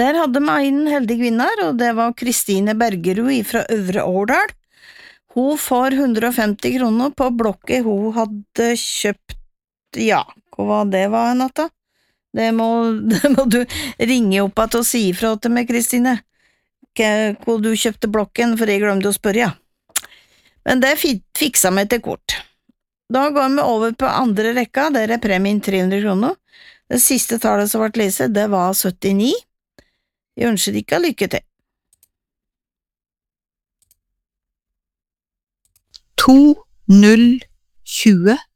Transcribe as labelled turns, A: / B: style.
A: Der hadde vi en heldig vinner, og det var Kristine Bergerud fra Øvre Årdal. Hun får 150 kroner på blokket hun hadde kjøpt, ja, hva var det natta? Det må du ringe opp at og si ifra til meg, Kristine, hvor du kjøpte blokken, for jeg glemte å spørre, ja. Men det fiksa meg til kort. Da går vi over på andre rekka, der premien 300 kroner. Det siste tallet som ble leset, det var 79. Jeg ønsker ikke lykke til.
B: 2020